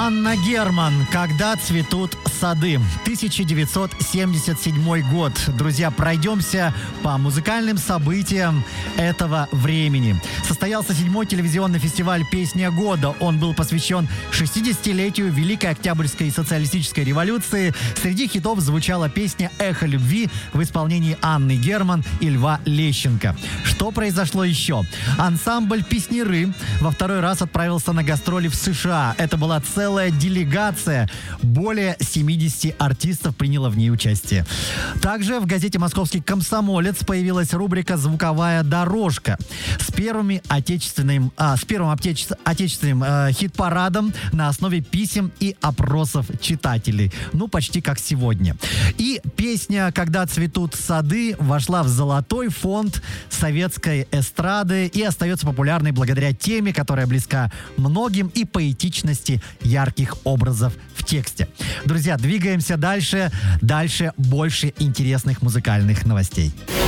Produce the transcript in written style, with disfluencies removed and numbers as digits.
Анна Герман «Когда цветут сады». 1977 год. Друзья, пройдемся по музыкальным событиям этого времени. Состоялся 7-й телевизионный фестиваль «Песня года». Он был посвящен 60-летию Великой Октябрьской социалистической революции. Среди хитов звучала песня «Эхо любви» в исполнении Анны Герман и Льва Лещенко. Что произошло еще? Ансамбль «Песняры» во второй раз отправился на гастроли в США. Это была целая делегация. Более 70 артистов приняло в ней участие. Также в газете «Московский комсомолец» появилась рубрика «Звуковая дорожка» с первым отечественным хит-парадом на основе писем и опросов читателей. Ну, почти как сегодня. И песня «Когда цветут сады» вошла в золотой фонд советской эстрады и остается популярной благодаря теме, которая близка многим, и поэтичности ярких образов в тексте. Друзья, двигаемся дальше. Дальше больше интересных музыкальных новостей.